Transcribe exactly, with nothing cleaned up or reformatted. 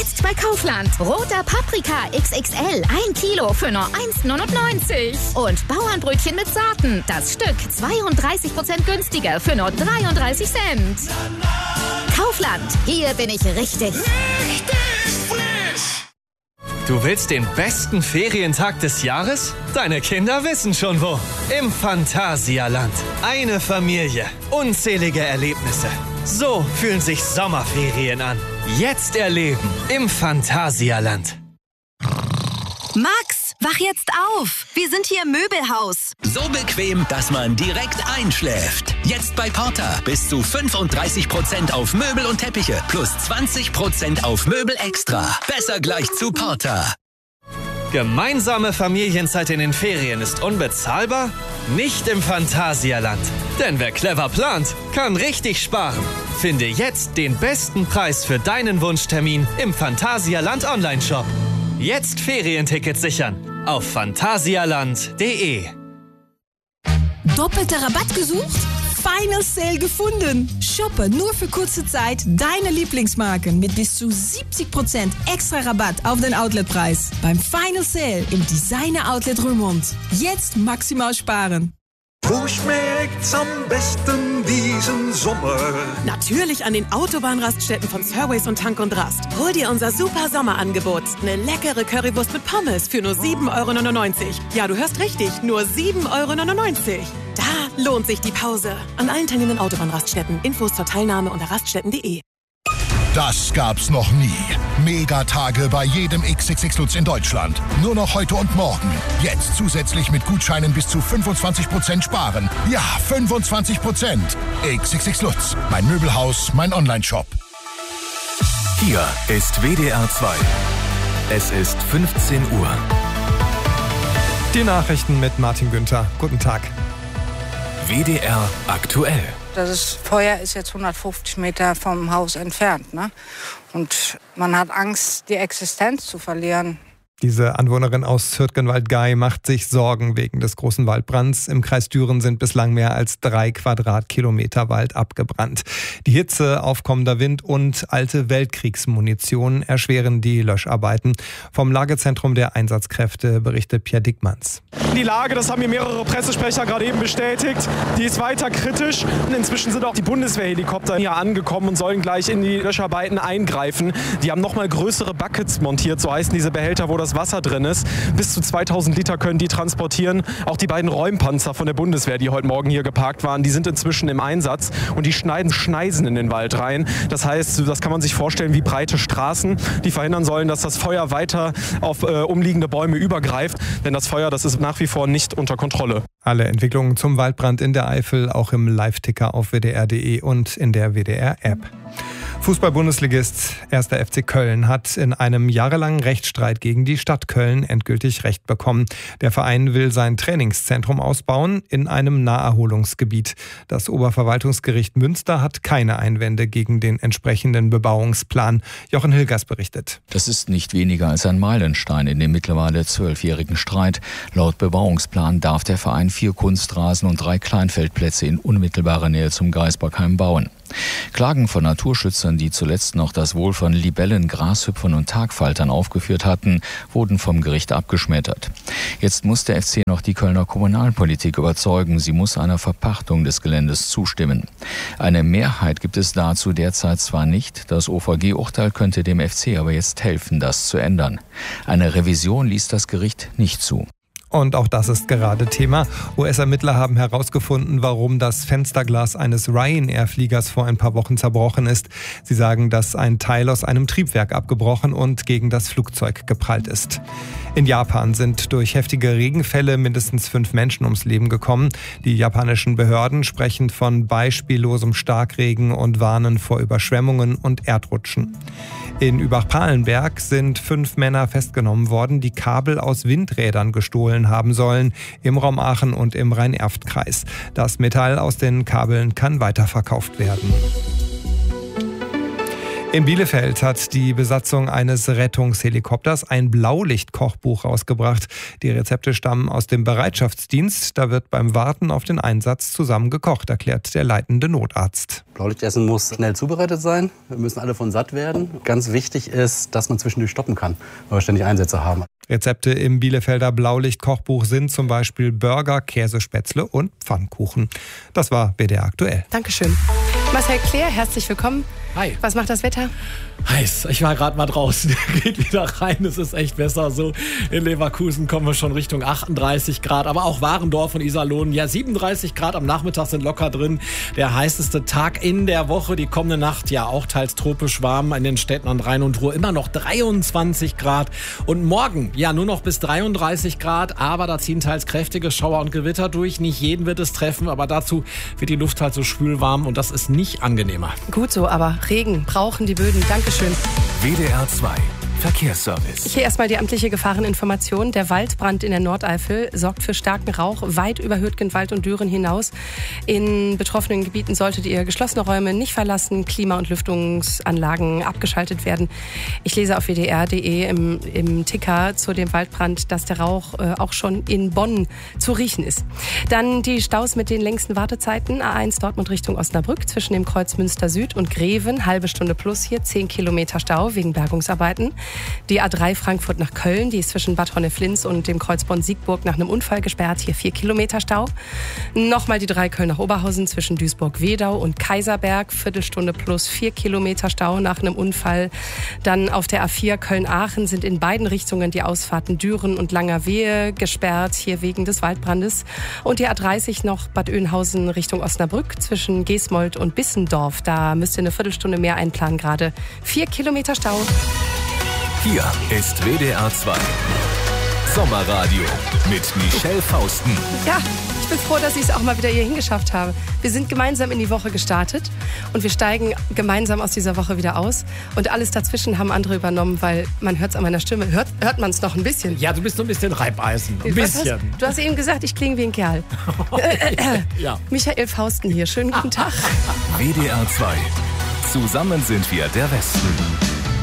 Jetzt bei Kaufland. Roter Paprika X X L. Ein Kilo für nur eins neunundneunzig. Und Bauernbrötchen mit Sorten. Das Stück zweiunddreißig Prozent günstiger für nur dreiunddreißig Cent. Kaufland. Hier bin ich richtig. Richtig frisch. Du willst den besten Ferientag des Jahres? Deine Kinder wissen schon wo. Im Phantasialand. Eine Familie. Unzählige Erlebnisse. So fühlen sich Sommerferien an. Jetzt erleben im Phantasialand. Max, wach jetzt auf. Wir sind hier im Möbelhaus. So bequem, dass man direkt einschläft. Jetzt bei Porter. Bis zu fünfunddreißig Prozent auf Möbel und Teppiche. Plus zwanzig Prozent auf Möbel extra. Besser gleich zu Porter. Gemeinsame Familienzeit in den Ferien ist unbezahlbar? Nicht im Phantasialand. Denn wer clever plant, kann richtig sparen. Finde jetzt den besten Preis für deinen Wunschtermin im Phantasialand Online-Shop. Jetzt Ferientickets sichern auf phantasialand punkt de. Doppelter Rabatt gesucht? Final Sale gefunden. Shoppe nur für kurze Zeit deine Lieblingsmarken mit bis zu siebzig Prozent extra Rabatt auf den Outletpreis. Beim Final Sale im Designer Outlet Roermond. Jetzt maximal sparen. Wo schmeckt's am besten diesen Sommer? Natürlich an den Autobahnraststätten von Surways und Tank und Rast. Hol dir unser super Sommerangebot. Eine leckere Currywurst mit Pommes für nur sieben Euro neunundneunzig. Ja, du hörst richtig, nur sieben Euro neunundneunzig. Da lohnt sich die Pause. An allen teilnehmenden Autobahnraststätten. Infos zur Teilnahme unter raststätten punkt de. Das gab's noch nie. Megatage bei jedem X X X Lutz in Deutschland. Nur noch heute und morgen. Jetzt zusätzlich mit Gutscheinen bis zu fünfundzwanzig Prozent sparen. Ja, fünfundzwanzig Prozent. X X X Lutz. Mein Möbelhaus, mein Online-Shop. Hier ist W D R zwei. Es ist fünfzehn Uhr. Die Nachrichten mit Martin Günther. Guten Tag. W D R aktuell. Das Feuer ist jetzt hundertfünfzig Meter vom Haus entfernt, ne? Und man hat Angst, die Existenz zu verlieren. Diese Anwohnerin aus Hürtgenwald-Gay macht sich Sorgen wegen des großen Waldbrands. Im Kreis Düren sind bislang mehr als drei Quadratkilometer Wald abgebrannt. Die Hitze, aufkommender Wind und alte Weltkriegsmunition erschweren die Löscharbeiten. Vom Lagezentrum der Einsatzkräfte berichtet Pierre Dickmanns. Die Lage, das haben mir mehrere Pressesprecher gerade eben bestätigt, die ist weiter kritisch. Und inzwischen sind auch die Bundeswehrhelikopter hier angekommen und sollen gleich in die Löscharbeiten eingreifen. Die haben nochmal größere Buckets montiert, so heißen diese Behälter, wo das Wasser drin ist. Bis zu zweitausend Liter können die transportieren. Auch die beiden Räumpanzer von der Bundeswehr, die heute Morgen hier geparkt waren, die sind inzwischen im Einsatz und die schneiden Schneisen in den Wald rein. Das heißt, das kann man sich vorstellen wie breite Straßen, die verhindern sollen, dass das Feuer weiter auf äh, umliegende Bäume übergreift. Denn das Feuer, das ist nach wie vor nicht unter Kontrolle. Alle Entwicklungen zum Waldbrand in der Eifel auch im Live-Ticker auf w d r punkt de und in der W D R-App. Fußball-Bundesligist erster F C Köln hat in einem jahrelangen Rechtsstreit gegen die Stadt Köln endgültig Recht bekommen. Der Verein will sein Trainingszentrum ausbauen in einem Naherholungsgebiet. Das Oberverwaltungsgericht Münster hat keine Einwände gegen den entsprechenden Bebauungsplan. Jochen Hilgers berichtet. Das ist nicht weniger als ein Meilenstein in dem mittlerweile zwölfjährigen Streit. Laut Bebauungsplan darf der Verein vier Kunstrasen und drei Kleinfeldplätze in unmittelbarer Nähe zum Geisbergheim bauen. Klagen von Naturschützern, die zuletzt noch das Wohl von Libellen, Grashüpfern und Tagfaltern aufgeführt hatten, wurden vom Gericht abgeschmettert. Jetzt muss der F C noch die Kölner Kommunalpolitik überzeugen. Sie muss einer Verpachtung des Geländes zustimmen. Eine Mehrheit gibt es dazu derzeit zwar nicht. Das O V G-Urteil könnte dem F C aber jetzt helfen, das zu ändern. Eine Revision ließ das Gericht nicht zu. Und auch das ist gerade Thema. U S-Ermittler haben herausgefunden, warum das Fensterglas eines Ryanair-Fliegers vor ein paar Wochen zerbrochen ist. Sie sagen, dass ein Teil aus einem Triebwerk abgebrochen und gegen das Flugzeug geprallt ist. In Japan sind durch heftige Regenfälle mindestens fünf Menschen ums Leben gekommen. Die japanischen Behörden sprechen von beispiellosem Starkregen und warnen vor Überschwemmungen und Erdrutschen. In Übach-Palenberg sind fünf Männer festgenommen worden, die Kabel aus Windrädern gestohlen haben sollen, im Raum Aachen und im Rhein-Erft-Kreis. Das Metall aus den Kabeln kann weiterverkauft werden. In Bielefeld hat die Besatzung eines Rettungshelikopters ein Blaulicht-Kochbuch rausgebracht. Die Rezepte stammen aus dem Bereitschaftsdienst. Da wird beim Warten auf den Einsatz zusammen gekocht, erklärt der leitende Notarzt. Blaulichtessen muss schnell zubereitet sein. Wir müssen alle von satt werden. Ganz wichtig ist, dass man zwischendurch stoppen kann, weil wir ständig Einsätze haben. Rezepte im Bielefelder Blaulicht-Kochbuch sind zum Beispiel Burger, Käsespätzle und Pfannkuchen. Das war B D R aktuell. Dankeschön. Marcel Claire, herzlich willkommen. Hi. Was macht das Wetter? Heiß. Ich war gerade mal draußen. Geht wieder rein. Es ist echt besser so. In Leverkusen kommen wir schon Richtung achtunddreißig Grad. Aber auch Warendorf und Iserlohn. Ja, siebenunddreißig Grad am Nachmittag sind locker drin. Der heißeste Tag in der Woche. Die kommende Nacht ja auch teils tropisch warm in den Städten an Rhein und Ruhr. Immer noch dreiundzwanzig Grad. Und morgen ja nur noch bis dreiunddreißig Grad. Aber da ziehen teils kräftige Schauer und Gewitter durch. Nicht jeden wird es treffen. Aber dazu wird die Luft halt so schwül warm. Und das ist nicht angenehmer. Gut so, aber Regen brauchen die Böden. Dankeschön. W D R zwei Verkehrsservice. Hier erstmal die amtliche Gefahreninformation. Der Waldbrand in der Nordeifel sorgt für starken Rauch weit über Hürtgenwald und Düren hinaus. In betroffenen Gebieten solltet ihr geschlossene Räume nicht verlassen, Klima- und Lüftungsanlagen abgeschaltet werden. Ich lese auf w d r punkt d e im, im Ticker zu dem Waldbrand, dass der Rauch äh, auch schon in Bonn zu riechen ist. Dann die Staus mit den längsten Wartezeiten. A eins Dortmund Richtung Osnabrück zwischen dem Kreuz Münster Süd und Greven. Halbe Stunde plus hier, zehn Kilometer Stau wegen Bergungsarbeiten. Die A drei Frankfurt nach Köln, die ist zwischen Bad Honnef-Linz und dem Kreuz Bonn-Siegburg nach einem Unfall gesperrt. Hier vier Kilometer Stau. Nochmal die drei Köln nach Oberhausen zwischen Duisburg-Wedau und Kaiserberg. Viertelstunde plus vier Kilometer Stau nach einem Unfall. Dann auf der A vier Köln-Aachen sind in beiden Richtungen die Ausfahrten Düren und Langerwehe gesperrt, hier wegen des Waldbrandes. Und die A dreißig noch Bad Oeynhausen Richtung Osnabrück zwischen Geesmold und Bissendorf. Da müsst ihr eine Viertelstunde mehr einplanen gerade. Vier Kilometer Stau. Hier ist W D R zwei Sommerradio mit Michelle Fausten. Ja, ich bin froh, dass ich es auch mal wieder hier hingeschafft habe. Wir sind gemeinsam in die Woche gestartet und wir steigen gemeinsam aus dieser Woche wieder aus. Und alles dazwischen haben andere übernommen, weil man hört es an meiner Stimme. Hört, hört man es noch ein bisschen? Ja, du bist so ein bisschen Reibeisen. Ein Was bisschen. Hast, du hast eben gesagt, ich klinge wie ein Kerl. Ja. Michael Fausten hier. Schönen guten Tag. W D R zwei. Zusammen sind wir der Westen.